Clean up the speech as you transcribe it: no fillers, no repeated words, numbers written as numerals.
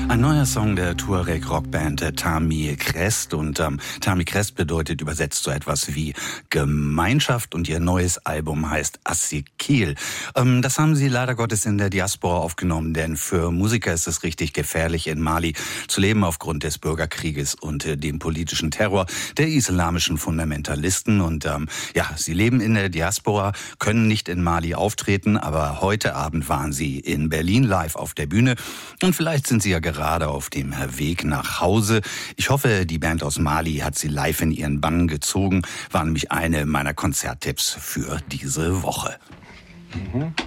Ein neuer Song der Tuareg-Rockband Tami Krest. Und Tami Krest bedeutet übersetzt so etwas wie Gemeinschaft. Und ihr neues Album heißt Assikil. Das haben sie leider Gottes in der Diaspora aufgenommen. Denn für Musiker ist es richtig gefährlich, in Mali zu leben aufgrund des Bürgerkrieges und dem politischen Terror der islamischen Fundamentalisten. Und sie leben in der Diaspora, können nicht in Mali auftreten. Aber heute Abend waren sie in Berlin live auf der Bühne. Und vielleicht sind sie ja gerade auf dem Weg nach Hause. Ich hoffe, die Band aus Mali hat sie live in ihren Bann gezogen. War nämlich eine meiner Konzerttipps für diese Woche. Mhm.